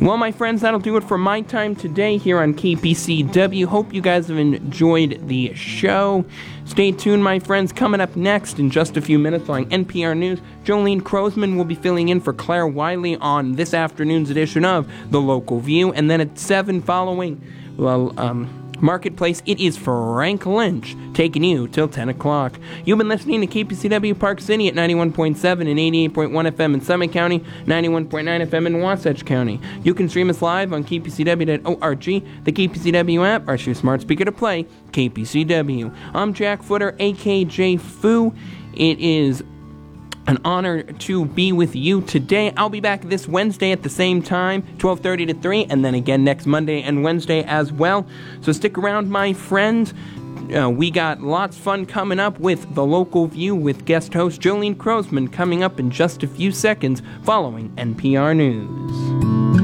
Well, my friends, that'll do it for my time today here on KPCW. Hope you guys have enjoyed the show. Stay tuned, my friends. Coming up next in just a few minutes on NPR News, Jolene Krosman will be filling in for Claire Wiley on this afternoon's edition of The Local View. And then at 7 following, Marketplace, it is Frank Lynch taking you till 10 o'clock. You've been listening to KPCW Park City at 91.7 and 88.1 FM in Summit County, 91.9 FM in Wasatch County. You can stream us live on kpcw.org, the KPCW app, or your smart speaker to play KPCW. I'm Jack Footer, AKJ Foo. It is an honor to be with you today. I'll be back this Wednesday at the same time, 12:30 to 3, and then again next Monday and Wednesday as well. So stick around, my friends. We got lots of fun coming up with The Local View with guest host Jolene Krosman coming up in just a few seconds following NPR News.